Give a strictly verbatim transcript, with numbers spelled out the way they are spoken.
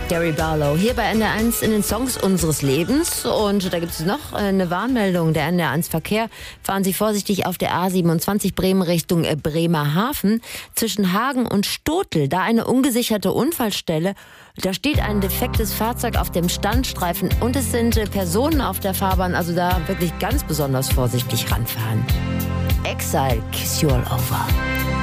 Gary Barlow hier bei N D R eins in den Songs unseres Lebens. Und da gibt es noch eine Warnmeldung der N D R eins Verkehr. Fahren Sie vorsichtig auf der A siebenundzwanzig Bremen Richtung Bremerhaven. Zwischen Hagen und Stotel, da eine ungesicherte Unfallstelle. Da steht ein defektes Fahrzeug auf dem Standstreifen und es sind Personen auf der Fahrbahn. Also da wirklich ganz besonders vorsichtig ranfahren. Exile, Kiss You All Over.